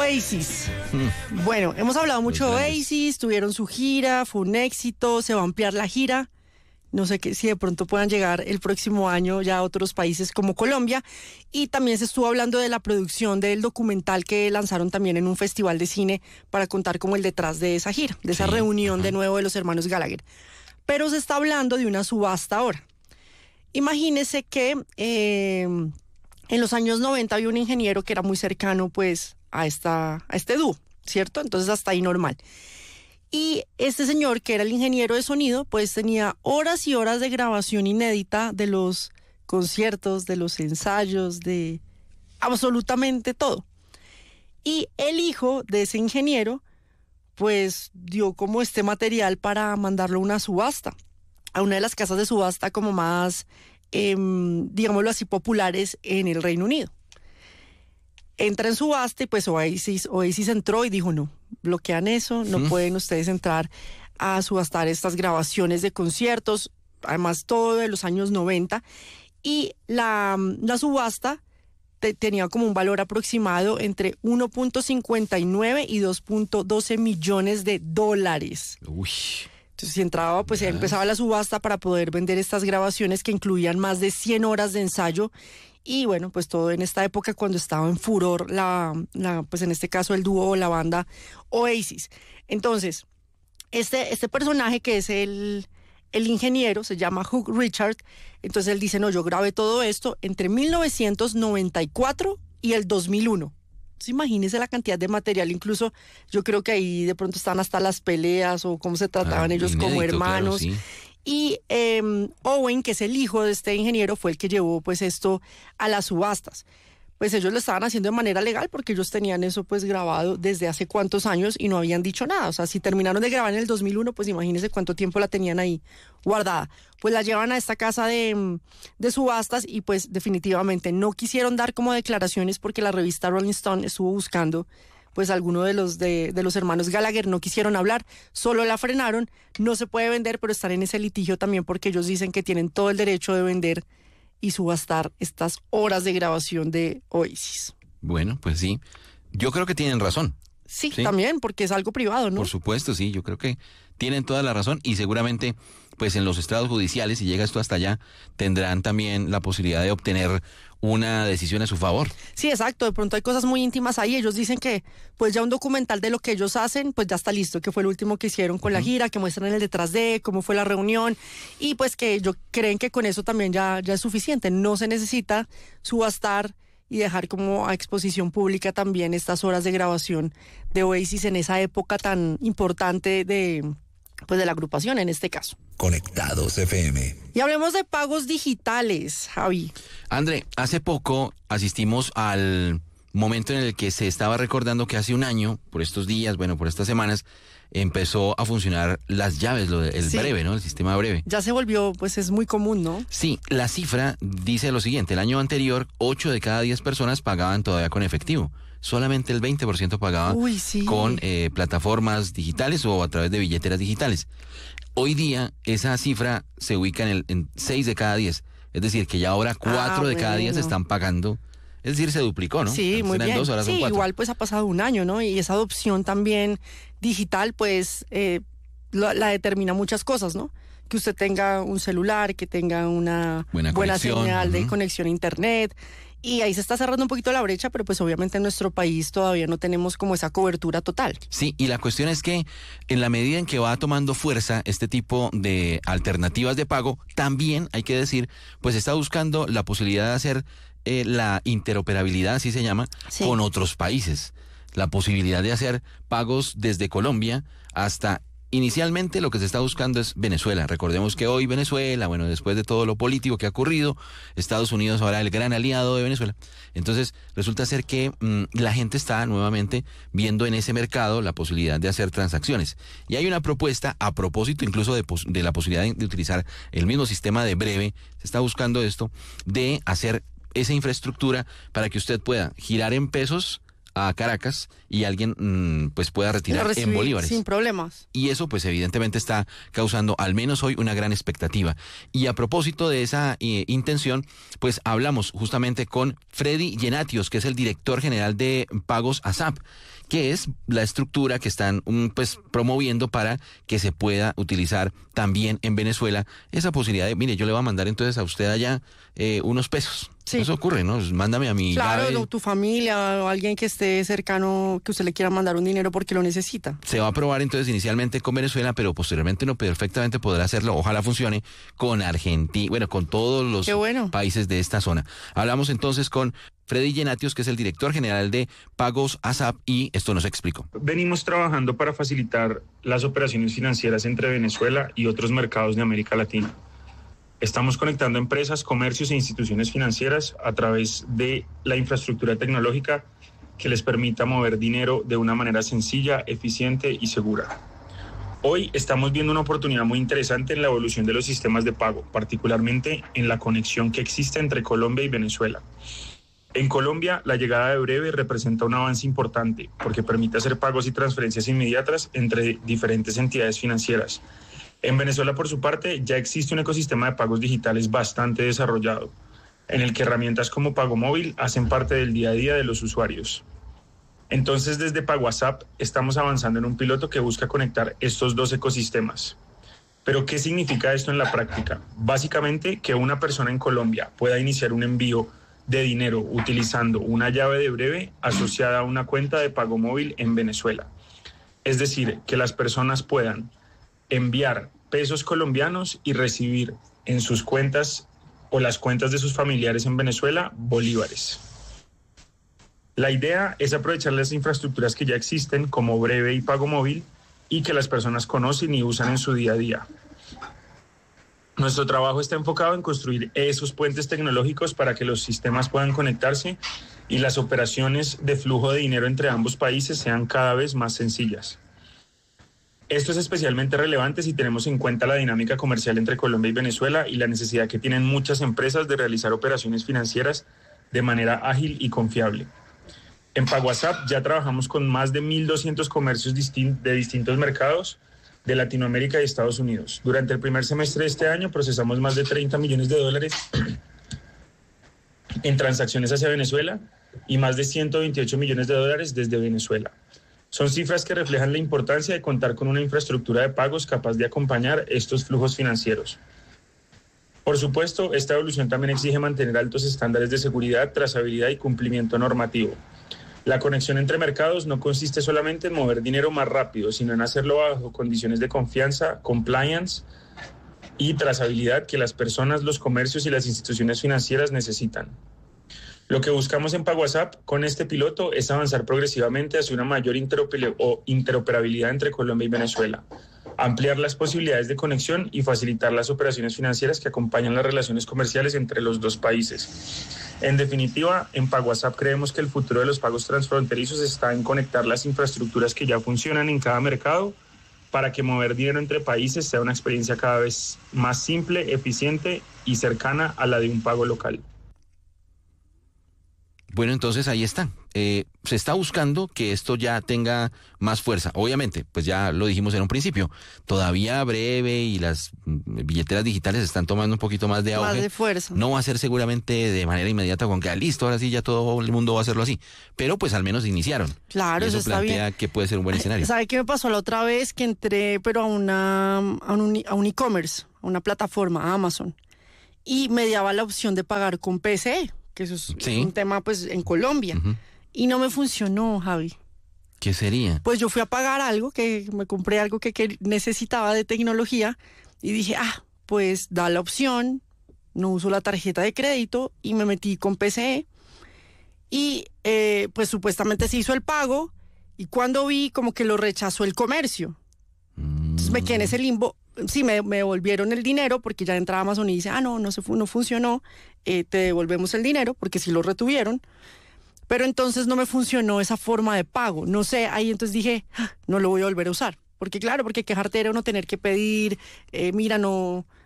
Oasis. Bueno, hemos hablado mucho de Oasis, tuvieron su gira, fue un éxito, se va a ampliar la gira. No sé si de pronto puedan llegar el próximo año ya a otros países como Colombia. Y también se estuvo hablando de la producción del documental que lanzaron también en un festival de cine para contar como el detrás de esa gira, de esa reunión de nuevo de los hermanos Gallagher. Pero se está hablando de una subasta ahora. Imagínese que en los años 90 había un ingeniero que era muy cercano pues a este dúo, ¿cierto? Entonces hasta ahí normal. Y este señor, que era el ingeniero de sonido, pues tenía horas y horas de grabación inédita de los conciertos, de los ensayos, de absolutamente todo. Y el hijo de ese ingeniero, pues dio como este material para mandarlo a una subasta, a una de las casas de subasta como más, digámoslo así, populares en el Reino Unido. Entra en subasta y pues Oasis entró y dijo no, bloquean eso, no pueden ustedes entrar a subastar estas grabaciones de conciertos, además todo de los años 90, y la subasta tenía como un valor aproximado entre 1.59 y 2.12 millones de dólares. Uy. Entonces si entraba, pues ya empezaba la subasta para poder vender estas grabaciones que incluían más de 100 horas de ensayo. Y bueno, pues todo en esta época cuando estaba en furor pues en este caso el dúo o la banda Oasis. Entonces, este personaje que es el ingeniero, se llama Hugh Richard, entonces él dice, no, yo grabé todo esto entre 1994 y el 2001. Entonces imagínese la cantidad de material, incluso yo creo que ahí de pronto están hasta las peleas o cómo se trataban ellos inédito, como hermanos. Claro, sí. Y Owen, que es el hijo de este ingeniero, fue el que llevó pues esto a las subastas. Pues ellos lo estaban haciendo de manera legal porque ellos tenían eso pues grabado desde hace cuántos años y no habían dicho nada. O sea, si terminaron de grabar en el 2001, pues imagínense cuánto tiempo la tenían ahí guardada. Pues la llevan a esta casa de subastas y pues definitivamente no quisieron dar como declaraciones porque la revista Rolling Stone estuvo buscando pues alguno de los hermanos Gallagher, no quisieron hablar, solo la frenaron, no se puede vender, pero están en ese litigio también porque ellos dicen que tienen todo el derecho de vender y subastar estas horas de grabación de Oasis. Bueno, pues sí, yo creo que tienen razón. Sí, también, porque es algo privado, ¿no? Por supuesto, sí, yo creo que tienen toda la razón y seguramente, pues en los estrados judiciales, si llega esto hasta allá, tendrán también la posibilidad de obtener una decisión a su favor. Sí, exacto, de pronto hay cosas muy íntimas ahí, ellos dicen que pues ya un documental de lo que ellos hacen, pues ya está listo, que fue el último que hicieron con la gira, que muestran el detrás de, cómo fue la reunión, y pues que ellos creen que con eso también ya es suficiente, no se necesita subastar y dejar como a exposición pública también estas horas de grabación de Oasis en esa época tan importante de la agrupación en este caso. Conectados FM. Y hablemos de pagos digitales, Javi. André, hace poco asistimos al momento en el que se estaba recordando que hace un año, por estos días, bueno, por estas semanas, empezó a funcionar las llaves, el breve, ¿no? El sistema breve. Ya se volvió, pues es muy común, ¿no? Sí, la cifra dice lo siguiente, el año anterior, 8 de cada 10 personas pagaban todavía con efectivo. Solamente el 20% pagaba con plataformas digitales o a través de billeteras digitales. Hoy día esa cifra se ubica en 6 de cada 10. Es decir, que ya ahora 4 de cada 10 están pagando. Es decir, se duplicó, ¿no? Sí, muy bien. 2 horas, sí, igual pues ha pasado un año, ¿no? Y esa adopción también digital pues la determina muchas cosas, ¿no? Que usted tenga un celular, que tenga una buena señal de conexión a internet. Y ahí se está cerrando un poquito la brecha, pero pues obviamente en nuestro país todavía no tenemos como esa cobertura total. Sí, y la cuestión es que en la medida en que va tomando fuerza este tipo de alternativas de pago, también hay que decir, pues está buscando la posibilidad de hacer la interoperabilidad, así se llama, con otros países. La posibilidad de hacer pagos desde Colombia hasta... Inicialmente lo que se está buscando es Venezuela. Recordemos que hoy Venezuela, bueno, después de todo lo político que ha ocurrido, Estados Unidos ahora el gran aliado de Venezuela. Entonces resulta ser que la gente está nuevamente viendo en ese mercado la posibilidad de hacer transacciones. Y hay una propuesta a propósito incluso de la posibilidad de utilizar el mismo sistema de breve, se está buscando esto, de hacer esa infraestructura para que usted pueda girar en pesos a Caracas y alguien pues pueda retirar en bolívares. Sin problemas. Y eso pues evidentemente está causando al menos hoy una gran expectativa. Y a propósito de esa intención, pues hablamos justamente con Freddy Llenatios, que es el director general de Pagos ASAP, que es la estructura que están pues promoviendo para que se pueda utilizar también en Venezuela esa posibilidad de, mire, yo le voy a mandar entonces a usted allá unos pesos. Sí. Eso ocurre, ¿no? Mándame a mi Claro, tu familia o alguien que esté cercano, que usted le quiera mandar un dinero porque lo necesita. Se va a probar entonces inicialmente con Venezuela, pero posteriormente perfectamente podrá hacerlo, ojalá funcione, con Argentina, bueno, con todos los países de esta zona. Hablamos entonces con Freddy Llenatios, que es el director general de Pagos ASAP, y esto nos explicó. Venimos trabajando para facilitar las operaciones financieras entre Venezuela y otros mercados de América Latina. Estamos conectando empresas, comercios e instituciones financieras a través de la infraestructura tecnológica que les permita mover dinero de una manera sencilla, eficiente y segura. Hoy estamos viendo una oportunidad muy interesante en la evolución de los sistemas de pago, particularmente en la conexión que existe entre Colombia y Venezuela. En Colombia, la llegada de Breve representa un avance importante porque permite hacer pagos y transferencias inmediatas entre diferentes entidades financieras. En Venezuela, por su parte, ya existe un ecosistema de pagos digitales bastante desarrollado, en el que herramientas como Pago Móvil hacen parte del día a día de los usuarios. Entonces, desde Pago ASAP estamos avanzando en un piloto que busca conectar estos dos ecosistemas. Pero, ¿qué significa esto en la práctica? Básicamente, que una persona en Colombia pueda iniciar un envío de dinero utilizando una llave de Breve asociada a una cuenta de Pago Móvil en Venezuela. Es decir, que las personas puedan enviar pesos colombianos y recibir en sus cuentas o las cuentas de sus familiares en Venezuela bolívares. La idea es aprovechar las infraestructuras que ya existen como Breve y Pago Móvil y que las personas conocen y usan en su día a día. Nuestro trabajo está enfocado en construir esos puentes tecnológicos para que los sistemas puedan conectarse y las operaciones de flujo de dinero entre ambos países sean cada vez más sencillas. Esto es especialmente relevante si tenemos en cuenta la dinámica comercial entre Colombia y Venezuela y la necesidad que tienen muchas empresas de realizar operaciones financieras de manera ágil y confiable. En Pago ASAP ya trabajamos con más de 1.200 comercios de distintos mercados de Latinoamérica y Estados Unidos. Durante el primer semestre de este año procesamos más de $30 millones en transacciones hacia Venezuela y más de $128 millones desde Venezuela. Son cifras que reflejan la importancia de contar con una infraestructura de pagos capaz de acompañar estos flujos financieros. Por supuesto, esta evolución también exige mantener altos estándares de seguridad, trazabilidad y cumplimiento normativo. La conexión entre mercados no consiste solamente en mover dinero más rápido, sino en hacerlo bajo condiciones de confianza, compliance y trazabilidad que las personas, los comercios y las instituciones financieras necesitan. Lo que buscamos en Pago ASAP con este piloto es avanzar progresivamente hacia una mayor interoperabilidad entre Colombia y Venezuela, ampliar las posibilidades de conexión y facilitar las operaciones financieras que acompañan las relaciones comerciales entre los dos países. En definitiva, en Pago ASAP creemos que el futuro de los pagos transfronterizos está en conectar las infraestructuras que ya funcionan en cada mercado para que mover dinero entre países sea una experiencia cada vez más simple, eficiente y cercana a la de un pago local. Bueno, entonces ahí está. Se está buscando que esto ya tenga más fuerza. Obviamente, pues ya lo dijimos en un principio, todavía Breve y las billeteras digitales están tomando un poquito más de auge. Más de fuerza. No va a ser seguramente de manera inmediata con que listo, ahora sí ya todo el mundo va a hacerlo así. Pero pues al menos iniciaron. Claro, eso está plantea bien. Que puede ser un buen escenario. ¿Sabe qué me pasó la otra vez? Que entré pero a un e-commerce, a una plataforma, a Amazon, y me daba la opción de pagar con PCE, que eso es un tema pues en Colombia. Uh-huh. Y no me funcionó, Javi. ¿Qué sería? Pues yo fui a pagar algo, que me compré algo que necesitaba de tecnología y dije, pues da la opción, no uso la tarjeta de crédito y me metí con PCE y pues supuestamente se hizo el pago y cuando vi como que lo rechazó el comercio. Entonces me quedé en ese limbo. Sí, me devolvieron el dinero porque ya entra Amazon y dice, no funcionó, te devolvemos el dinero porque sí lo retuvieron. Pero entonces no me funcionó esa forma de pago. No sé, ahí entonces dije, no lo voy a volver a usar. Porque qué jartera uno tener que pedir, mira, no,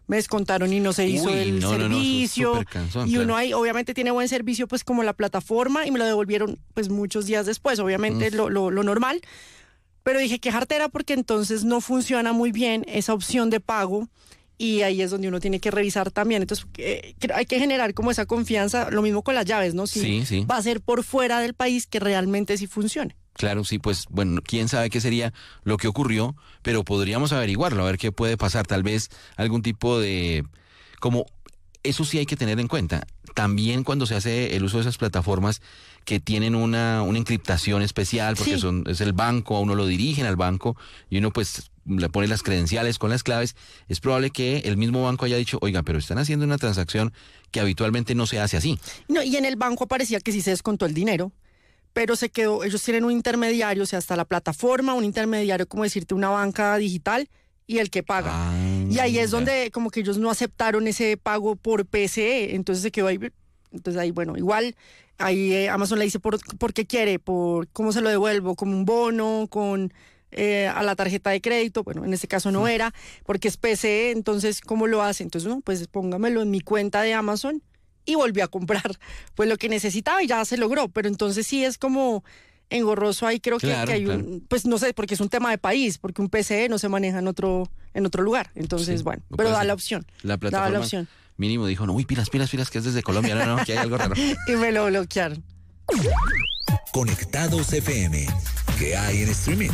me descontaron y no se hizo el servicio. Súper cansón, y uno claro. ahí obviamente tiene buen servicio pues como la plataforma y me lo devolvieron pues muchos días después, obviamente lo normal. Pero dije que jartera porque entonces no funciona muy bien esa opción de pago y ahí es donde uno tiene que revisar también. Entonces hay que generar como esa confianza, lo mismo con las llaves, ¿no? Si Sí. va a ser por fuera del país que realmente sí funcione. Claro, sí, pues bueno, quién sabe qué sería lo que ocurrió, pero podríamos averiguarlo, a ver qué puede pasar, tal vez algún tipo de, como, eso sí hay que tener en cuenta. También cuando se hace el uso de esas plataformas que tienen una encriptación especial, porque Sí. es el banco, a uno lo dirigen al banco y uno pues le pone las credenciales con las claves, es probable que el mismo banco haya dicho, oiga, pero están haciendo una transacción que habitualmente no se hace así. No, y en el banco aparecía que sí se descontó el dinero, pero se quedó, ellos tienen un intermediario, o sea, hasta la plataforma, un intermediario, como decirte, una banca digital y el que paga. Y ahí es ya. donde como que ellos no aceptaron ese pago por PSE, entonces se quedó ahí. Entonces ahí, bueno, igual ahí Amazon le dice por qué quiere, por cómo se lo devuelvo, como un bono, con a la tarjeta de crédito, bueno, en este caso no era, porque es PSE, entonces, ¿cómo lo hace? Entonces, no, pues póngamelo en mi cuenta de Amazon y volví a comprar pues lo que necesitaba y ya se logró, pero entonces sí es como engorroso ahí, creo Claro, que hay claro. pues no sé, porque es un tema de país, porque un PCE no se maneja en otro lugar, entonces Sí, bueno, no pero puede da ser. la opción, La da plataforma la opción mínimo dijo, no, uy, pilas, que es desde Colombia, no, que hay algo raro. y me lo bloquearon. Conectados FM. ¿Qué hay en streaming?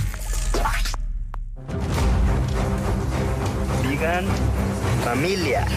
Digan familia.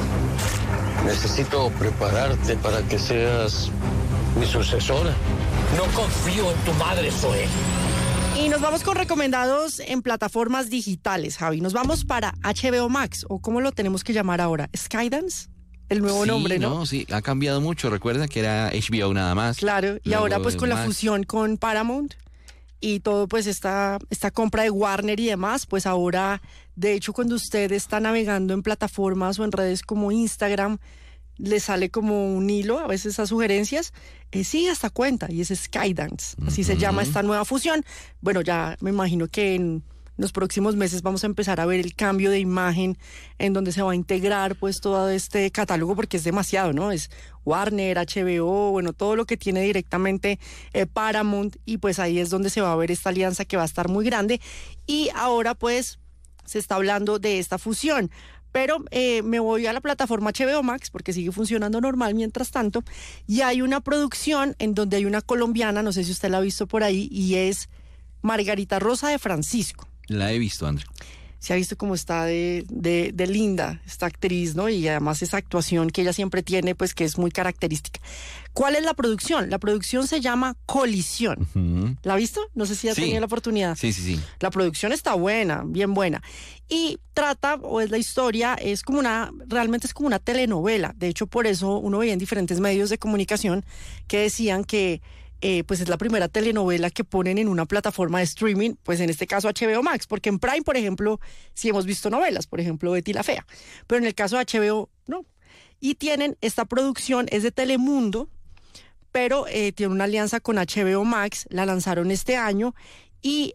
Necesito prepararte para que seas mi sucesora. No confío en tu madre, Zoe. Y nos vamos con recomendados en plataformas digitales, Javi. Nos vamos para HBO Max, o ¿cómo lo tenemos que llamar ahora? Skydance, el nuevo Sí, nombre, ¿no? Sí, ha cambiado mucho. Recuerda que era HBO nada más. Claro, y Luego ahora pues con la Max. fusión con Paramount y todo pues esta compra de Warner y demás, pues ahora, de hecho, cuando usted está navegando en plataformas o en redes como Instagram, le sale como un hilo, a veces a sugerencias, sigue esta cuenta y es Skydance, así se llama esta nueva fusión. Bueno, ya me imagino que en los próximos meses vamos a empezar a ver el cambio de imagen en donde se va a integrar pues todo este catálogo porque es demasiado, ¿no? Es Warner, HBO, bueno, todo lo que tiene directamente Paramount y pues ahí es donde se va a ver esta alianza que va a estar muy grande y ahora pues se está hablando de esta fusión. Pero me voy a la plataforma HBO Max porque sigue funcionando normal mientras tanto y hay una producción en donde hay una colombiana, no sé si usted la ha visto por ahí, y es Margarita Rosa de Francisco. La he visto, André. Se ha visto cómo está de linda esta actriz, ¿no? Y además esa actuación que ella siempre tiene, pues que es muy característica. ¿Cuál es la producción? La producción se llama Colisión. ¿La ha visto? No sé si ya Sí. tenía la oportunidad. Sí. La producción está buena, bien buena. Y trata, o es la historia, realmente es como una telenovela. De hecho, por eso uno veía en diferentes medios de comunicación que decían que pues es la primera telenovela que ponen en una plataforma de streaming, pues en este caso HBO Max, porque en Prime, por ejemplo, sí hemos visto novelas, por ejemplo, Betty la Fea, pero en el caso de HBO, no. Y tienen esta producción, es de Telemundo, pero tiene una alianza con HBO Max, la lanzaron este año y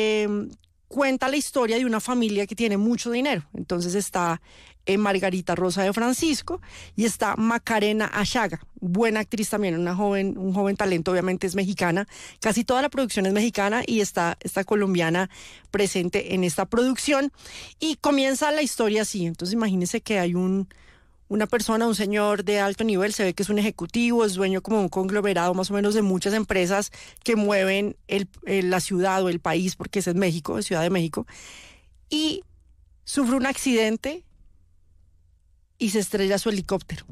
cuenta la historia de una familia que tiene mucho dinero. Entonces está Margarita Rosa de Francisco y está Macarena Achaga, buena actriz también, un joven talento, obviamente es mexicana, casi toda la producción es mexicana y está esta colombiana presente en esta producción y comienza la historia así. Entonces imagínense que hay una persona, un señor de alto nivel, se ve que es un ejecutivo, es dueño como un conglomerado más o menos de muchas empresas que mueven la ciudad o el país, porque es en México, es Ciudad de México, y sufre un accidente y se estrella su helicóptero.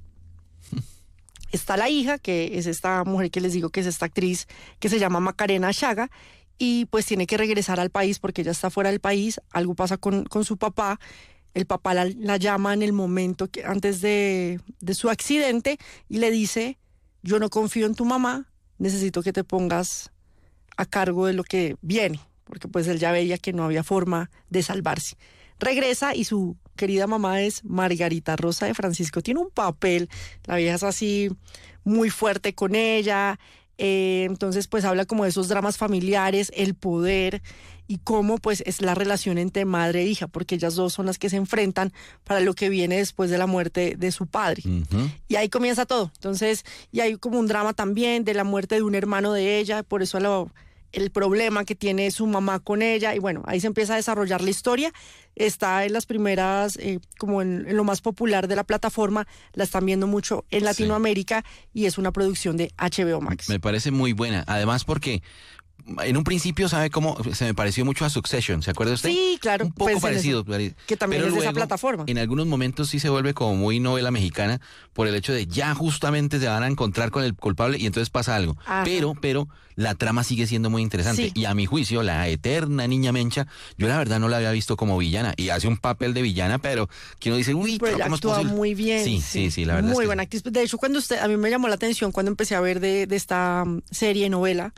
Está la hija, que es esta mujer que les digo que es esta actriz, que se llama Macarena Achaga, y pues tiene que regresar al país porque ella está fuera del país, algo pasa con su papá. El papá la llama en el momento antes de su accidente y le dice, yo no confío en tu mamá, necesito que te pongas a cargo de lo que viene, porque pues él ya veía que no había forma de salvarse. Regresa y su querida mamá es Margarita Rosa de Francisco, tiene un papel, la vieja es así muy fuerte con ella, Entonces, pues habla como de esos dramas familiares, el poder y cómo pues es la relación entre madre e hija, porque ellas dos son las que se enfrentan para lo que viene después de la muerte de su padre. Y ahí comienza todo. Entonces, y hay como un drama también de la muerte de un hermano de ella, por eso el problema que tiene su mamá con ella, y bueno, ahí se empieza a desarrollar la historia. Está en las primeras, como en lo más popular de la plataforma, la están viendo mucho en Latinoamérica, y es una producción de HBO Max. Me parece muy buena, además porque en un principio, ¿sabe cómo? Se me pareció mucho a Succession, ¿se acuerda usted? Sí, claro. Un poco pues parecido. que también pero es de esa luego, plataforma. En algunos momentos sí se vuelve como muy novela mexicana por el hecho de ya justamente se van a encontrar con el culpable y entonces pasa algo. Ajá. Pero la trama sigue siendo muy interesante. Sí. Y a mi juicio, la eterna niña Mencha, yo la verdad no la había visto como villana. Y hace un papel de villana, pero que uno dice, uy, Pero ella ¿cómo es actúa posible? muy bien. Sí, la verdad. Muy es que buena actriz. De hecho, a mí me llamó la atención cuando empecé a ver de esta serie, novela,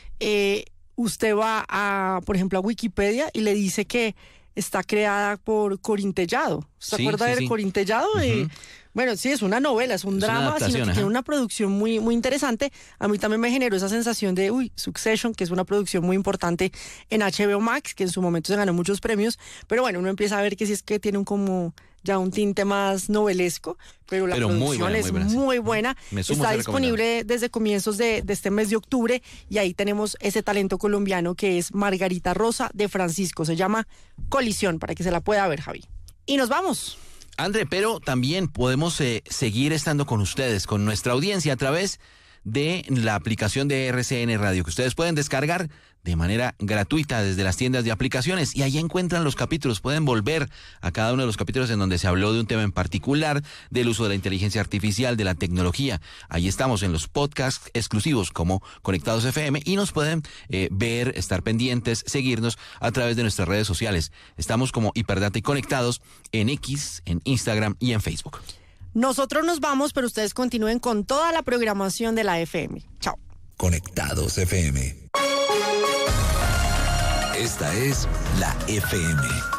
usted va por ejemplo, a Wikipedia y le dice que está creada por Corín Tellado. ¿Se acuerda de Corín Tellado? Bueno, sí, es una novela, es un drama, sino que tiene una producción muy, muy interesante. A mí también me generó esa sensación de, Succession, que es una producción muy importante en HBO Max, que en su momento se ganó muchos premios. Pero bueno, uno empieza a ver que sí es que tiene un tinte más novelesco, pero la producción es muy buena. Está disponible desde comienzos de este mes de octubre, y ahí tenemos ese talento colombiano que es Margarita Rosa de Francisco. Se llama Colisión, para que se la pueda ver, Javi. Y nos vamos. André, pero también podemos seguir estando con ustedes, con nuestra audiencia, a través de la aplicación de RCN Radio, que ustedes pueden descargar de manera gratuita desde las tiendas de aplicaciones, y ahí encuentran los capítulos. Pueden volver a cada uno de los capítulos en donde se habló de un tema en particular, del uso de la inteligencia artificial, de la tecnología. Ahí estamos en los podcasts exclusivos como Conectados FM, y nos pueden ver, estar pendientes, seguirnos a través de nuestras redes sociales. Estamos como Hiperdata y Conectados en X, en Instagram y en Facebook. Nosotros nos vamos, pero ustedes continúen con toda la programación de la FM. Chao. Conectados FM. Esta es la FM.